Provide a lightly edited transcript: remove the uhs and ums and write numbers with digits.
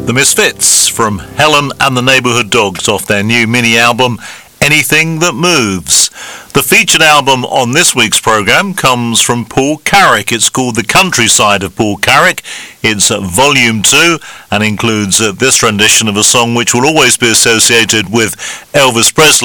The Misfits from Helen and the Neighbourhood Dogs off their new mini album Anything That Moves. The featured album on this week's programme comes from Paul Carrack. It's called The Countryside of Paul Carrack. It's Volume 2 and includes this rendition of a song which will always be associated with Elvis Presley.